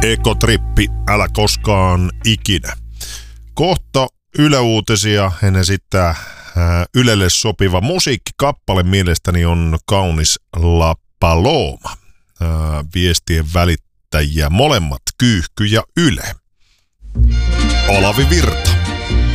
Ekotrippi, älä koskaan ikinä. Kohta Yle Uutisia, hän esittää Ylelle sopiva musiikkikappale mielestäni on kaunis La Paloma. Viestien välittäjiä molemmat Kyyhky ja Yle. Olavi Virta.